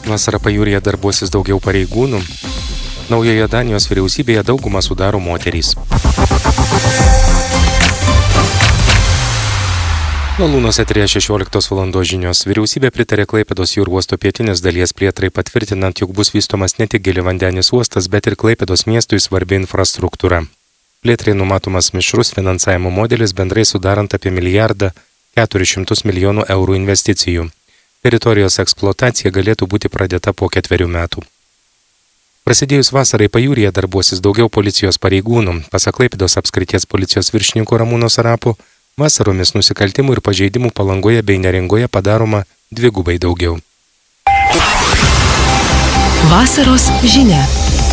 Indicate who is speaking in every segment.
Speaker 1: Vasarą pajūryje darbuosis daugiau pareigūnų. Naujoje Danijos vyriausybėje daugumą sudaro moterys. Malūnos eteryje 16 val. Žinios. Vyriausybė pritarė Klaipėdos jūrų uosto pietinės dalies plėtrai, patvirtinant, jog bus vystomas ne tik giliavandenis uostas, bet ir Klaipėdos miestui svarbi infrastruktūra. Plėtrai numatomas mišrus finansavimo modelis, bendrai sudarant apie 1,4 milijardo eurų investicijų. Teritorijos eksploatacija galėtų būti pradėta po 4 metų. Prasidėjus vasarai pajūryje darbuosis daugiau policijos pareigūnų. Pasak Klaipėdos apskrities policijos viršininko Ramūno Sarapo, vasaromis nusikaltimų ir pažeidimų Palangoje bei Neringoje padaroma 2 daugiau.
Speaker 2: Vasaros žinia.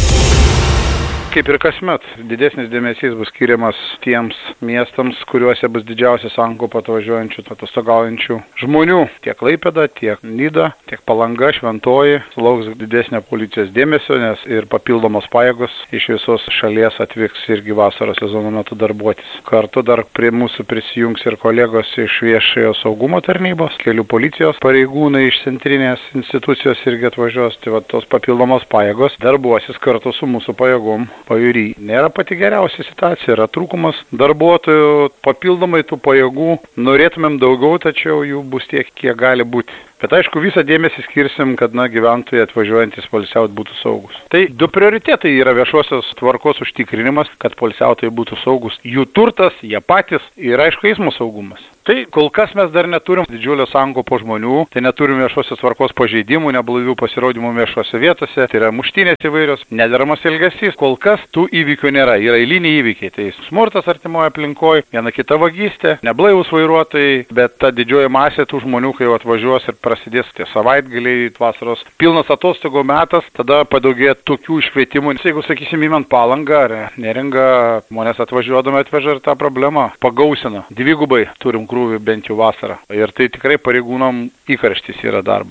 Speaker 3: Kaip ir kasmet, didesnis dėmesys bus skiriamas tiems miestams, kuriuose bus didžiausia sankaupa atvažiuojančių, atostogaujančių žmonių. Tiek Klaipėda, tiek Nida, tiek Palanga, Šventoji sulauks didesnio policijos dėmesio, nes ir papildomos pajėgos iš visos šalies atvyks irgi vasaros sezono metu darbuotis. Kartu dar prie mūsų prisijungs ir kolegos iš viešojo saugumo tarnybos, kelių policijos pareigūnai iš centrinės institucijos irgi atvažiuos. Tai tos papildomos pajėgos darbuosis kartu su mūsų pajėgom. Pajūry nėra pati geriausia situacija, yra trūkumas darbuotojų, papildomai tų pajėgų, norėtumėm daugiau, tačiau jų bus tiek, kiek gali būti. Bet aišku, visą dėmesį skirsim, kad gyventojai atvažiuojantis poilsiauti būtų saugus. Tai 2 prioritetai yra viešosios tvarkos užtikrinimas, kad poilsiautojai būtų saugus, jų turtas, jie patys ir aišku eismo saugumas. Tai kol kas mes dar neturim didžiulio sankaupo žmonių, tai neturim viešosios tvarkos pažeidimų, neblaivių pasirodymų viešose vietose, tai yra muštynės įvairios, nederamas elgesys. Kol kas tų įvykių nėra, yra eiliniai įvykiai, tai smurtas artimoje aplinkoje, viena kita vagystė, neblaivūs vairuotojai, bet ta didžioji masė tų žmonių, kai atvažiuos ir prasidės tie savaitgaliai, vasaros pilnas atostogų metas, tada padaugėja tokių iškvietimų. Jeigu sakysim, įmant Palangą ar Neringą, žmonės atvažiuodami atveža ir tą problemą pagausina. 2 turim krūvį bent jau vasarą. Ir tai tikrai pareigūnam įkarštis yra darbo.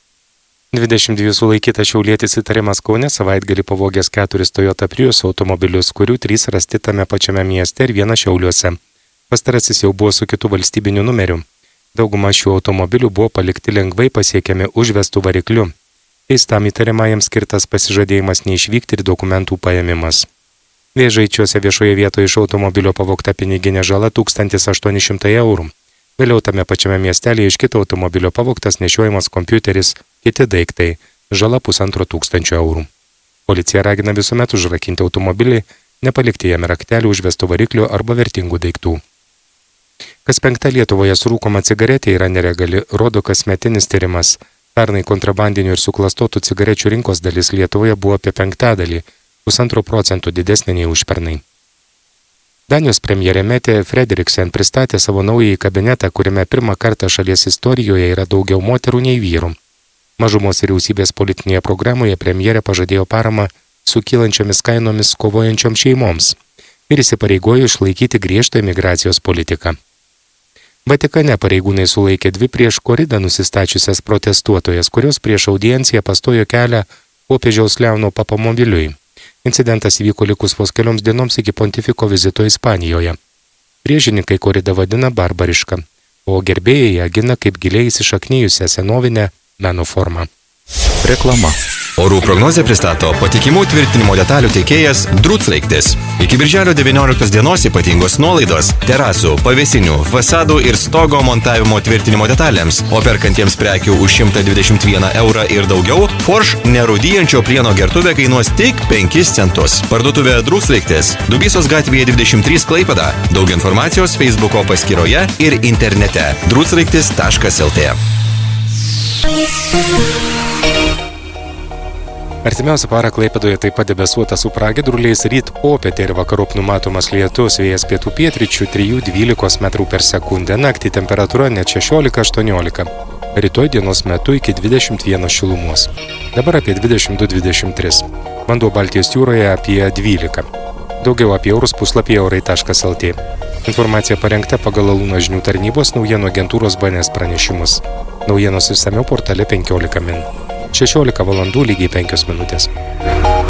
Speaker 1: 22 sulaikytas šiaulietis įtariamas Kaune savaitgalį pavogęs 4 Toyota Prius automobilius, kurių 3 rasti tame pačiame mieste ir 1 Šiauliuose. Pastarasis jau buvo su kitu valstybiniu numeriu. Dauguma šių automobilių buvo palikti lengvai pasiekiami užvestų varikliu. Teistam įtariamajam skirtas pasižadėjimas neišvykti ir dokumentų paėmimas. Vėžaičiuose viešoje vietoje iš automobilio pavogta piniginė žala 1800 eurų. Vėliau tame pačiame miestelėje iš kito automobilio pavogtas nešiojamas kompiuteris, kiti daiktai, žala 1500 eurų. Policija ragina visuomet užrakinti automobilį, nepalikti jame raktelių, užvestų variklių arba vertingų daiktų. Kas 5 Lietuvoje surūkoma cigaretė yra nelegali, rodo kasmetinis tyrimas. Pernai kontrabandinių ir suklastotų cigarečių rinkos dalis Lietuvoje buvo apie 1/5, 1,5% didesnė nei užpernai. Danijos premjerė Mette Frederiksen pristatė savo naująjį kabinetą, kuriame pirmą kartą šalies istorijoje yra daugiau moterų nei vyrų. Mažumos vyriausybės politinėje programoje premjerė pažadėjo paramą su kylančiomis kainomis kovojančioms šeimoms ir įsipareigojo išlaikyti griežtą imigracijos politiką. Vatikane pareigūnai sulaikė 2 prieš koridą nusistačiusias protestuotojas, kurios prieš audienciją pastojo kelią popiežiaus Leono papamobiliui. Incidentas įvyko likus vos kelioms dienoms iki pontifiko vizito Ispanijoje. Priešininkai koridą vadina barbarišką, o gerbėjai ją gina kaip giliai įsišaknijusią senovinę meno formą.
Speaker 4: Reklama. Orų prognozę pristato patikimų tvirtinimo detalių teikėjas Druclaiktis. Iki birželio 19 dienos ypatingos nuolaidos terasų, pavėsinių, fasadų ir stogo montavimo tvirtinimo detalėms, o perkantiems prekių už 121 eurą ir daugiau, Forš nerūdyjančio plieno gertuvė kainuos tik 5 centus. Parduotuvė Druclaiktis, Dubysos gatvėje 23 Klaipėda. Daug informacijos Facebooko paskyroje ir internete druclaiktis.lt.
Speaker 1: Artimiausią parą Klaipėdoje taip pat debesuota su pragiedruliais, ryt popietę ir vakarop numatomas lietus, vėjas pietų pietryčių 3–12 metrų per sekundę, naktį temperatūra net 16–18, rytoj dienos metu iki 21 šilumos, dabar apie 22–23, vanduo Baltijos jūroje apie 12. Daugiau apie orus puslapyje orai.lt. Informacija parengta pagal Alūno žinių tarnybos naujienų agentūros BNS pranešimus. Naujienos išsamiau portale 15 min. 16 valandų lygiai 5 minutės.